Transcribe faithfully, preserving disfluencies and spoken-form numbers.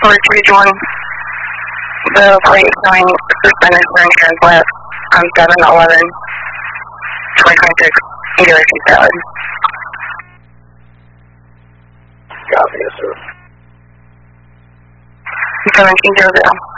for three to one. The plate showing suspended for insurance left on seven eleven twenty twenty-six. Either if you valid. Copy, yes, sir. seventeen zero zero.